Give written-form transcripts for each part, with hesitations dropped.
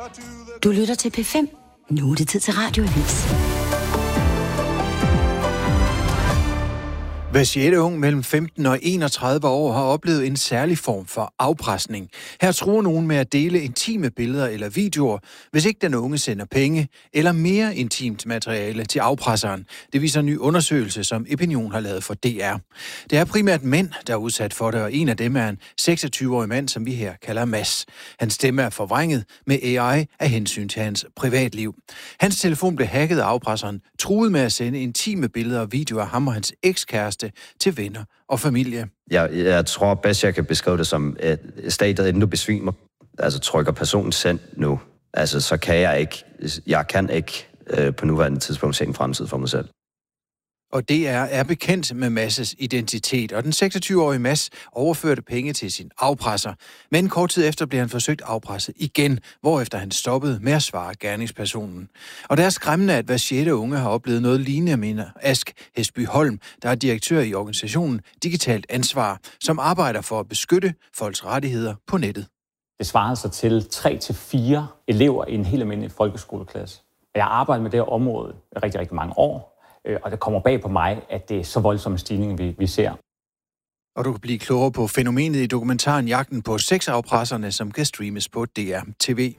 Du lytter til P5. Nu er det tid til Radioavis. Hver 6. ung mellem 15 og 31 år har oplevet en særlig form for afpresning. Her truer nogen med at dele intime billeder eller videoer, hvis ikke den unge sender penge eller mere intimt materiale til afpresseren. Det viser en ny undersøgelse, som Epinion har lavet for DR. Det er primært mænd, der er udsat for det, og en af dem er en 26-årig mand, som vi her kalder Mads. Hans stemme er forvrænget med AI af hensyn til hans privatliv. Hans telefon blev hacket af afpresseren, truede med at sende intime billeder og videoer af ham og hans ekskæreste til venner og familie. Jeg tror bedst, jeg kan beskrive det som et stadiet, inden du besvimer, altså trykker personen send nu. Altså, så kan jeg kan ikke på nuværende tidspunkt se en fremtid for mig selv. Og DR er bekendt med Mads' identitet, og den 26-årige Mads overførte penge til sin afpresser. Men kort tid efter blev han forsøgt afpresset igen, hvorefter han stoppede med at svare gerningspersonen. Og det er skræmmende, at hver 6. unge har oplevet noget lignende, mener Ask Hesby Holm, der er direktør i organisationen Digitalt Ansvar, som arbejder for at beskytte folks rettigheder på nettet. Det svarer sig til 3-4 elever i en helt almindelig folkeskoleklasse. Jeg har arbejdet med det her område i rigtig, rigtig mange år. Og det kommer bag på mig, at det er så voldsomme stigninger, vi ser. Og du kan blive klogere på fænomenet i dokumentaren Jagten på sexafpresserne, som kan streames på DR TV.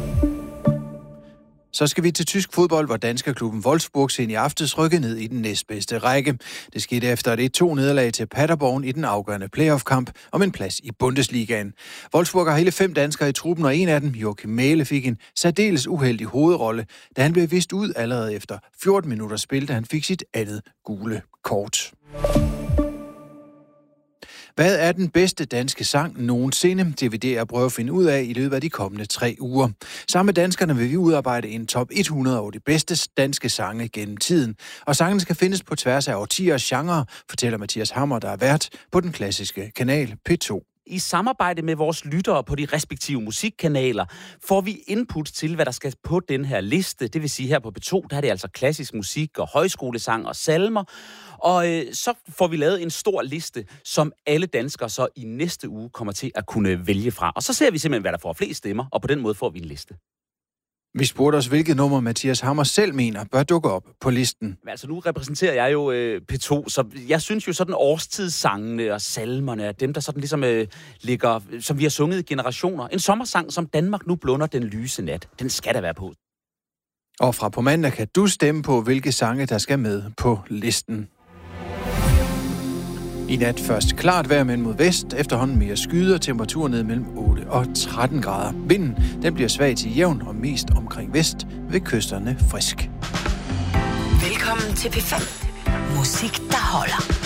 Så skal vi til tysk fodbold, hvor danskerklubben Wolfsburg sen i aftes rykkede ned i den næstbedste række. Det skete efter et 1-2-nederlag til Paderborn i den afgørende playoff-kamp om en plads i Bundesligaen. Wolfsburg har hele 5 danskere i truppen, og en af dem, Joachim Mæhle, fik en særdeles uheldig hovedrolle, da han blev vist ud allerede efter 14 minutter spil, da han fik sit andet gule kort. Hvad er den bedste danske sang nogensinde? Det vil DR prøve at finde ud af i løbet af de kommende 3 uger. Sammen med danskerne vil vi udarbejde en top 100 over de bedste danske sange gennem tiden. Og sangene skal findes på tværs af årtier og genre, fortæller Mathias Hammer, der er vært på den klassiske kanal P2. I samarbejde med vores lyttere på de respektive musikkanaler får vi input til, hvad der skal på den her liste. Det vil sige, her på P2, der er det altså klassisk musik og højskolesang og salmer. Og så får vi lavet en stor liste, som alle danskere så i næste uge kommer til at kunne vælge fra. Og så ser vi simpelthen, hvad der får flest stemmer, og på den måde får vi en liste. Vi spurgte os, hvilket nummer Mathias Hammer selv mener bør dukke op på listen. Altså nu repræsenterer jeg jo P2, så jeg synes jo sådan årstidssangene og salmerne er dem, der sådan ligesom ligger, som vi har sunget i generationer. En sommersang, som Danmark nu blunder den lyse nat. Den skal der være på. Og fra på mandag kan du stemme på, hvilke sange, der skal med på listen. I nat først klart vejr, men mod vest, efterhånden mere skyder, temperatur ned mellem 8 og 13 grader. Vinden den bliver svag til jævn og mest omkring vest, ved kysterne frisk. Velkommen til P5. Musik, der holder.